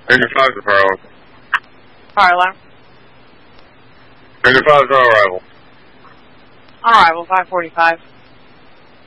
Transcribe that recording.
Engine 5 to fire alarm. Fire alarm. Engine 5 to arrival. Arrival 545.